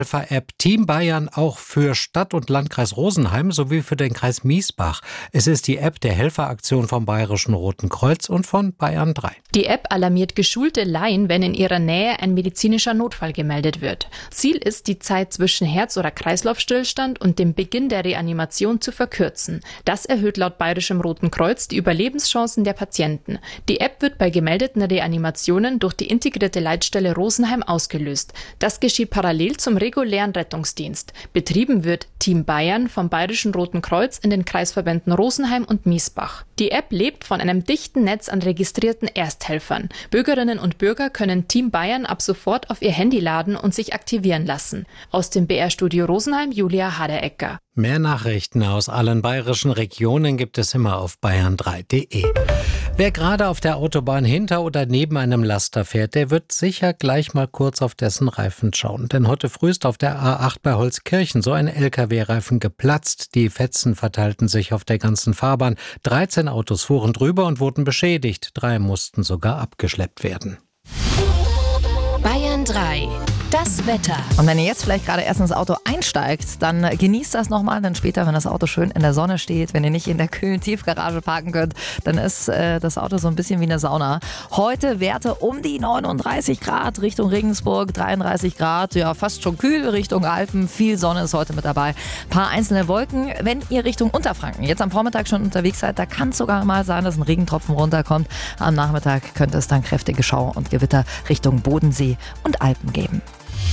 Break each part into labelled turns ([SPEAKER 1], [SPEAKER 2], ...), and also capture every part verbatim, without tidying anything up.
[SPEAKER 1] Helfer-App Team Bayern auch für Stadt- und Landkreis Rosenheim sowie für den Kreis Miesbach. Es ist die App der Helferaktion vom Bayerischen Roten Kreuz und von Bayern drei.
[SPEAKER 2] Die App alarmiert geschulte Laien, wenn in ihrer Nähe ein medizinischer Notfall gemeldet wird. Ziel ist, die Zeit zwischen Herz- oder Kreislaufstillstand und dem Beginn der Reanimation zu verkürzen. Das erhöht laut Bayerischem Roten Kreuz die Überlebenschancen der Patienten. Die App wird bei gemeldeten Reanimationen durch die integrierte Leitstelle Rosenheim ausgelöst. Das geschieht parallel zum regulären Rettungsdienst. Betrieben wird Team Bayern vom Bayerischen Roten Kreuz in den Kreisverbänden Rosenheim und Miesbach. Die App lebt von einem dichten Netz an registrierten Ersthelfern. Bürgerinnen und Bürger können Team Bayern ab sofort auf ihr Handy laden und sich aktivieren lassen. Aus dem B R-Studio Rosenheim, Julia Haderecker.
[SPEAKER 1] Mehr Nachrichten aus allen bayerischen Regionen gibt es immer auf bayern drei punkt de. Wer gerade auf der Autobahn hinter oder neben einem Laster fährt, der wird sicher gleich mal kurz auf dessen Reifen schauen. Denn heute früh ist auf der A acht bei Holzkirchen so ein L K W-Reifen geplatzt. Die Fetzen verteilten sich auf der ganzen Fahrbahn. dreizehn Autos fuhren drüber und wurden beschädigt. Drei mussten sogar abgeschleppt werden.
[SPEAKER 3] Bayern drei. Das Wetter.
[SPEAKER 4] Und wenn ihr jetzt vielleicht gerade erst ins Auto einsteigt, dann genießt das nochmal, denn später, wenn das Auto schön in der Sonne steht, wenn ihr nicht in der kühlen Tiefgarage parken könnt, dann ist äh, das Auto so ein bisschen wie eine Sauna. Heute Werte um die neununddreißig Grad, Richtung Regensburg, dreiunddreißig Grad, ja fast schon kühl, Richtung Alpen, viel Sonne ist heute mit dabei. Ein paar einzelne Wolken, wenn ihr Richtung Unterfranken jetzt am Vormittag schon unterwegs seid, da kann es sogar mal sein, dass ein Regentropfen runterkommt. Am Nachmittag könnte es dann kräftige Schauer und Gewitter Richtung Bodensee und Alpen geben.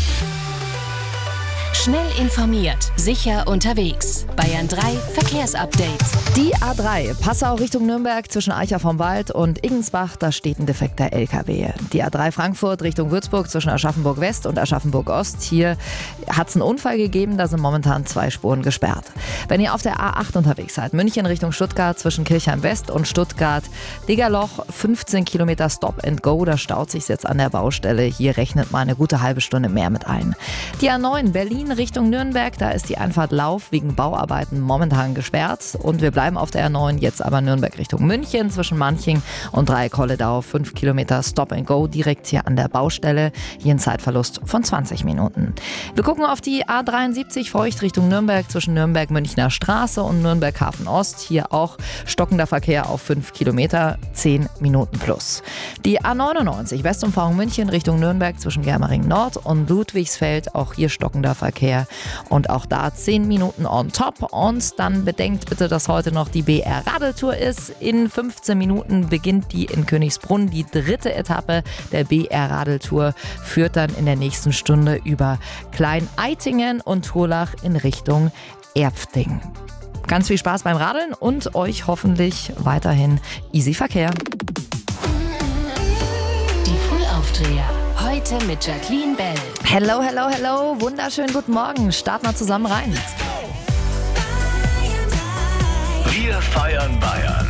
[SPEAKER 3] Schnell informiert, sicher unterwegs. Bayern drei Verkehrsupdate.
[SPEAKER 4] Die A drei, Passau Richtung Nürnberg zwischen Eicher vom Wald und Igensbach, da steht ein defekter L K W. Die A drei Frankfurt Richtung Würzburg zwischen Aschaffenburg West und Aschaffenburg Ost. Hier hat es einen Unfall gegeben, da sind momentan zwei Spuren gesperrt. Wenn ihr auf der A acht unterwegs seid, München Richtung Stuttgart zwischen Kirchheim West und Stuttgart, Degerloch, fünfzehn Kilometer Stop and Go, da staut sich jetzt an der Baustelle. Hier rechnet mal eine gute halbe Stunde mehr mit ein. Die A neun Berlin Richtung Nürnberg, da ist die Einfahrt Lauf wegen Bauarbeiten momentan gesperrt. Und wir bleiben auf der A neun, jetzt aber Nürnberg Richtung München zwischen Manching und Dreieck-Holledau. fünf Kilometer Stop and Go direkt hier an der Baustelle. Hier ein Zeitverlust von zwanzig Minuten. Wir gucken auf die A dreiundsiebzig Feucht Richtung Nürnberg zwischen Nürnberg-Münchner Straße und Nürnberg-Hafen Ost. Hier auch stockender Verkehr auf fünf Kilometer, zehn Minuten plus. Die A neunundneunzig Westumfahrung München Richtung Nürnberg zwischen Germering Nord und Ludwigsfeld. Auch hier stockender Verkehr. Und auch da zehn Minuten on top. Und dann bedenkt bitte, dass heute noch die B R-Radeltour ist. In fünfzehn Minuten beginnt die in Königsbrunn. Die dritte Etappe der B R-Radeltour führt dann in der nächsten Stunde über Klein-Eitingen und Turlach in Richtung Erpfting. Ganz viel Spaß beim Radeln und euch hoffentlich weiterhin easy Verkehr.
[SPEAKER 3] Die Frühaufdreher. Heute mit Jacqueline Bell.
[SPEAKER 4] Hello, hello, hello. Wunderschönen guten Morgen. Starten wir zusammen rein.
[SPEAKER 5] Wir feiern Bayern.